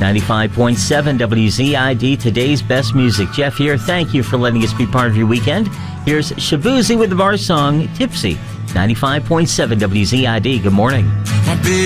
95.7 WZID, today's best music. Jeff here. Thank you for letting us be part of your weekend. Here's Shabuzi with the bar song, Tipsy. 95.7 WZID. Good morning.